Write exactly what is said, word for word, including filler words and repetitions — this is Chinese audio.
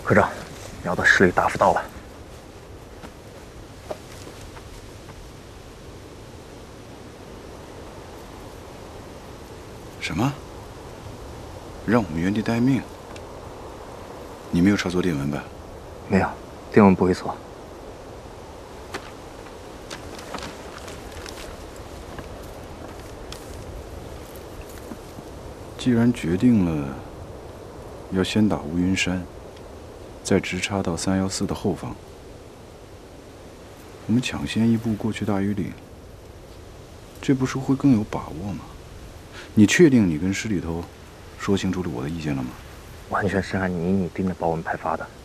科长，要到市里答复到了。 什么？让我们原地待命？你没有抄错电文吧？ 没有，电文不会错。 既然决定了要先打乌云山，再直插到三幺四的后方，我们抢先一步过去大庾岭，这不是会更有把握吗？你确定你跟师里头说清楚了我的意见了吗？ 完全是按你拟定的报文派发的。